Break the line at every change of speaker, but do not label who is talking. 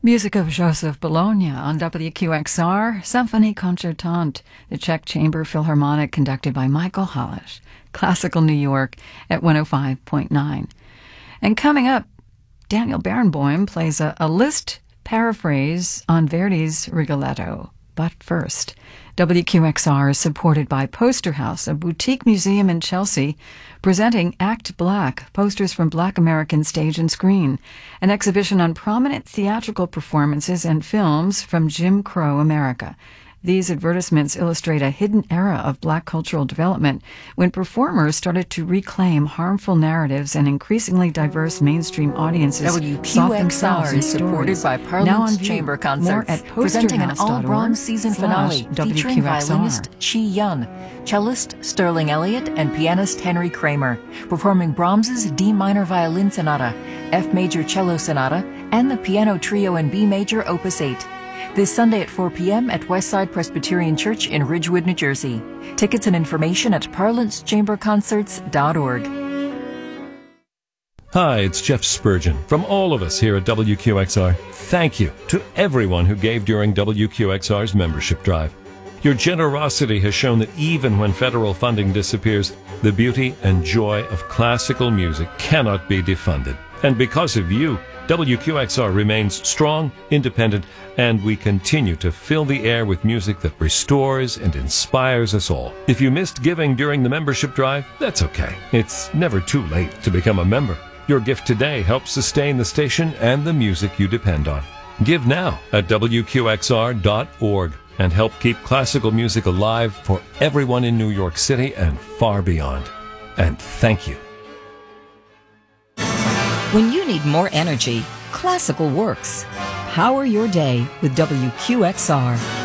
Music of Joseph Bologna on WQXR, Symphonie Concertante, the Czech Chamber Philharmonic conducted by Michael Halisch, Classical New York at 105.9. And coming up, Daniel Barenboim plays a Liszt paraphrase on Verdi's Rigoletto. But first, WQXR is supported by Poster House, a boutique museum in Chelsea, presenting Act Black, posters from Black American stage and screen, an exhibition on prominent theatrical performances and films from Jim Crow America. These advertisements illustrate a hidden era of Black cultural development when performers started to reclaim harmful narratives and increasingly diverse mainstream audiences sought themselves in
WQXR is supported by Parliament's Chamber Concerts, presenting an all-bronze season finale featuring violinist Chi Yun, cellist Sterling Elliott, and pianist Henry Kramer, performing Brahms's D minor violin sonata, F major cello sonata, and the piano trio in B major opus 8. This Sunday at 4 p.m. at Westside Presbyterian Church in Ridgewood, New Jersey. Tickets and information at parliamentschamberconcerts.org.
Hi, it's Jeff Spurgeon. From all of us here at WQXR, thank you to everyone who gave during WQXR's membership drive. Your generosity has shown that even when federal funding disappears, the beauty and joy of classical music cannot be defunded. And because of you, WQXR remains strong, independent, and we continue to fill the air with music that restores and inspires us all. If you missed giving during the membership drive, that's okay. It's never too late to become a member. Your gift today helps sustain the station and the music you depend on. Give now at WQXR.org and help keep classical music alive for everyone in New York City and far beyond. And thank you.
When you need more energy, classical works. Power your day with WQXR.